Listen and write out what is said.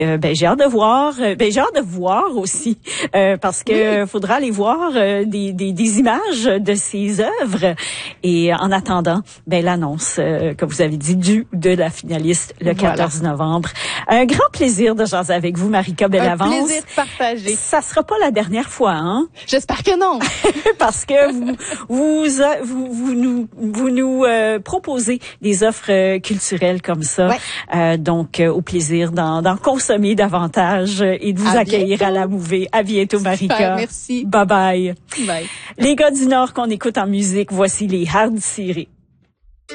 J'ai hâte de voir. J'ai hâte de voir aussi parce que faudra aller voir des images de ces œuvres. Et en attendant, l'annonce que vous avez dit de la finaliste le 14 novembre. Un grand plaisir de jaser avec vous, Marika Bellavance. Un plaisir partagé. Ça sera pas la dernière fois, hein? J'espère que non. Parce que vous nous proposez des offres culturelles comme ça. Ouais. Donc, au plaisir d'en consommer davantage et de vous accueillir à la Mouvée. À bientôt, Marika. Super, merci. Bye bye. Bye. Les gars du Nord qu'on écoute en musique, voici les Hard Cirés.